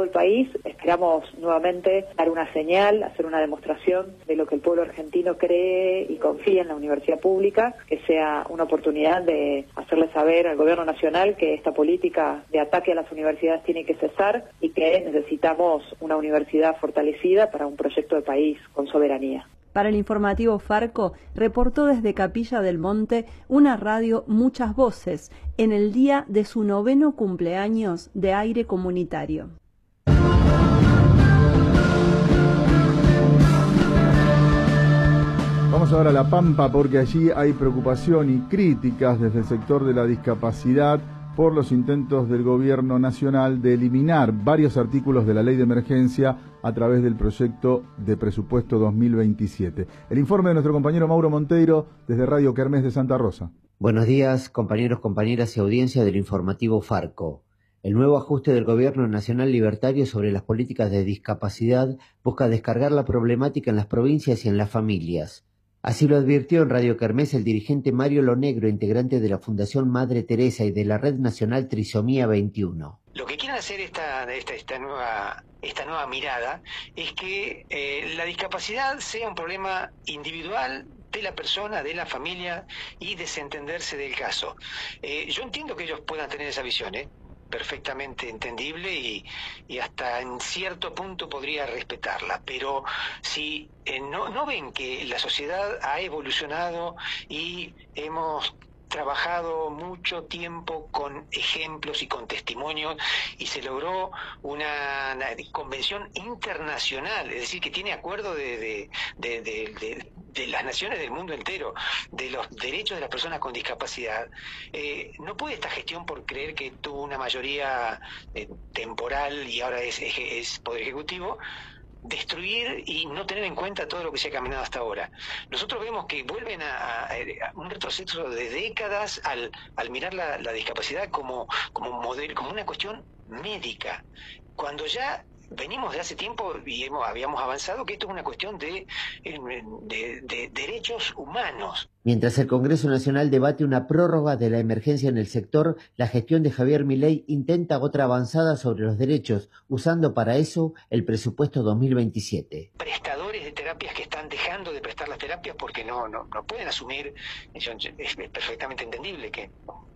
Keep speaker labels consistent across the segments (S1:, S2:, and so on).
S1: todo el país. Esperamos nuevamente dar una señal, hacer una demostración de lo que el pueblo argentino cree y confía en la universidad pública, que sea una oportunidad de hacerle saber al gobierno nacional que esta política de ataque a las universidades tiene que cesar y que necesitamos una universidad fortalecida para un proyecto de país con soberanía.
S2: Para el informativo Farco, reportó desde Capilla del Monte una radio Muchas Voces en el día de su 9º cumpleaños de aire comunitario.
S3: Vamos ahora a La Pampa porque allí hay preocupación y críticas desde el sector de la discapacidad por los intentos del gobierno nacional de eliminar varios artículos de la ley de emergencia a través del proyecto de presupuesto 2027. El informe de nuestro compañero Mauro Monteiro desde Radio Kermés de Santa Rosa.
S4: Buenos días, compañeros, compañeras y audiencia del informativo Farco. El nuevo ajuste del Gobierno Nacional Libertario sobre las políticas de discapacidad busca descargar la problemática en las provincias y en las familias. Así lo advirtió en Radio Kermés el dirigente Mario Lonegro, integrante de la Fundación Madre Teresa y de la Red Nacional Trisomía 21.
S5: Lo que quieren hacer esta nueva mirada es que la discapacidad sea un problema individual de la persona, de la familia, y desentenderse del caso. Yo entiendo que ellos puedan tener esa visión, perfectamente entendible y hasta en cierto punto podría respetarla, pero si no ven que la sociedad ha evolucionado y hemos trabajado mucho tiempo con ejemplos y con testimonios y se logró una convención internacional, es decir, que tiene acuerdo de las naciones del mundo entero, de los derechos de las personas con discapacidad. No puede esta gestión, por creer que tuvo una mayoría temporal y ahora es Poder Ejecutivo, destruir y no tener en cuenta todo lo que se ha caminado hasta ahora. Nosotros vemos que vuelven a un retroceso de décadas al mirar la discapacidad como modelo, como una cuestión médica, cuando ya venimos de hace tiempo y habíamos avanzado que esto es una cuestión de derechos humanos.
S4: Mientras el Congreso Nacional debate una prórroga de la emergencia en el sector, la gestión de Javier Milei intenta otra avanzada sobre los derechos, usando para eso el presupuesto 2027.
S5: Prestadores de terapias que están dejando de prestar las terapias porque no pueden asumir, es perfectamente entendible que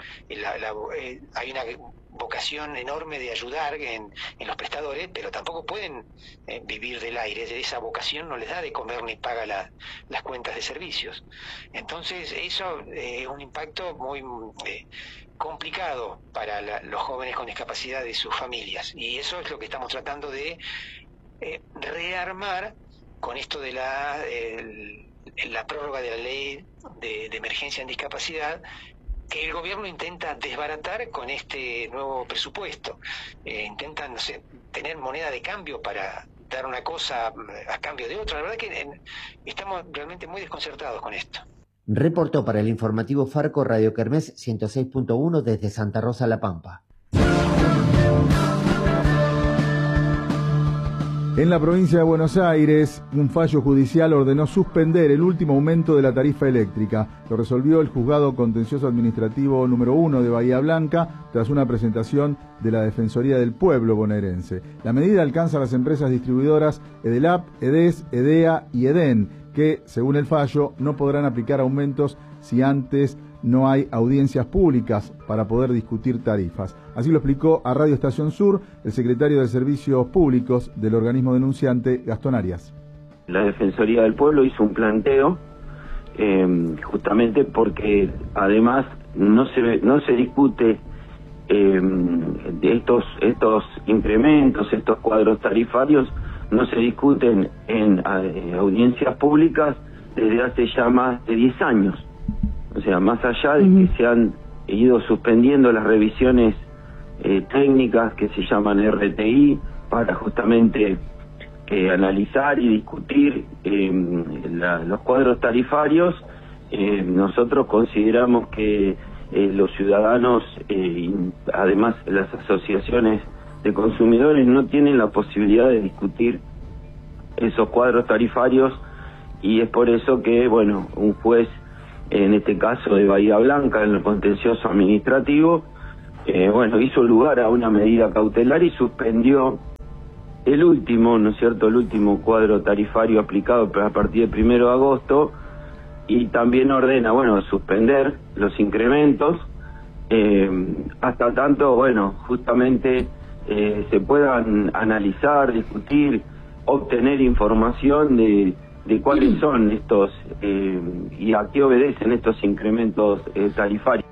S5: hay una vocación enorme de ayudar en los prestadores, pero tampoco pueden vivir del aire. Esa vocación no les da de comer ni paga las cuentas de servicios. Entonces eso es un impacto muy complicado para los jóvenes con discapacidad y sus familias, y eso es lo que estamos tratando de rearmar con esto de la prórroga de la ley de emergencia en discapacidad, que el gobierno intenta desbaratar con este nuevo presupuesto. Intentan, tener moneda de cambio para dar una cosa a cambio de otra. La verdad que estamos realmente muy desconcertados con esto.
S4: Reportó para el informativo Farco Radio Kermés 106.1 desde Santa Rosa, La Pampa.
S3: En la provincia de Buenos Aires, un fallo judicial ordenó suspender el último aumento de la tarifa eléctrica. Lo resolvió el Juzgado Contencioso Administrativo número 1 de Bahía Blanca tras una presentación de la Defensoría del Pueblo bonaerense. La medida alcanza a las empresas distribuidoras Edelap, EDES, EDEA y EDEN, que, según el fallo, no podrán aplicar aumentos si antes no hay audiencias públicas para poder discutir tarifas. Así lo explicó a Radio Estación Sur el secretario de Servicios Públicos del organismo denunciante, Gastón Arias.
S6: La Defensoría del Pueblo hizo un planteo justamente porque además no se discute de estos incrementos, estos cuadros tarifarios, no se discuten en audiencias públicas desde hace ya más de 10 años. O sea, más allá de que se han ido suspendiendo las revisiones técnicas que se llaman RTI para justamente analizar y discutir los cuadros tarifarios, nosotros consideramos que los ciudadanos, además las asociaciones de consumidores, no tienen la posibilidad de discutir esos cuadros tarifarios, y es por eso que, bueno, un juez, en este caso de Bahía Blanca, en el contencioso administrativo, hizo lugar a una medida cautelar y suspendió el último, ¿no es cierto?, el último cuadro tarifario aplicado a partir del 1 de agosto, y también ordena, bueno, suspender los incrementos hasta tanto, bueno, justamente se puedan analizar, discutir, obtener información de cuáles son estos y a qué obedecen estos incrementos tarifarios.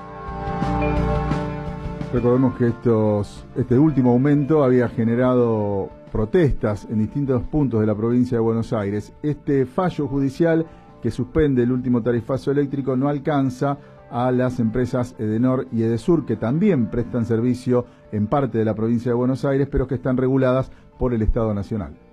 S3: Recordemos que este último aumento había generado protestas en distintos puntos de la provincia de Buenos Aires. Este fallo judicial que suspende el último tarifazo eléctrico no alcanza a las empresas Edenor y Edesur, que también prestan servicio en parte de la provincia de Buenos Aires, pero que están reguladas por el Estado Nacional.